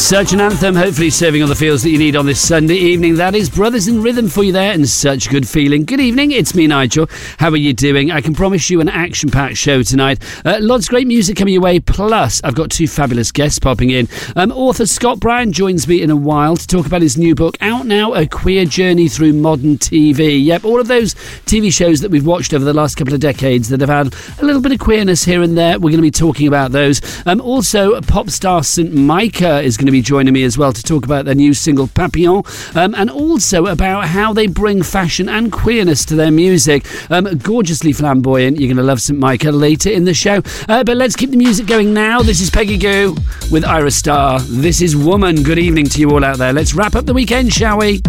Such an anthem, hopefully serving all the feels that you need on this Sunday evening. That is Brothers in Rhythm for you there, and such good feeling. Good evening, it's me, Nigel. How are you doing? I can promise you an action-packed show tonight. Lots of great music coming your way, plus I've got two fabulous guests popping in. Author Scott Bryan joins me in a while to talk about his new book, out now, A Queer Journey Through Modern TV. Yep, all of those TV shows that we've watched over the last couple of decades that have had a little bit of queerness here and there, we're going to be talking about those. Also, pop star St Micah is going to be joining me as well to talk about their new single Papillon, and also about how they bring fashion and queerness to their music. Gorgeously flamboyant. You're going to love St Micah later in the show. But let's keep the music going now. This is Peggy Gou with Ira Starr. This is Woman. Good evening to you all out there. Let's wrap up the weekend, shall we?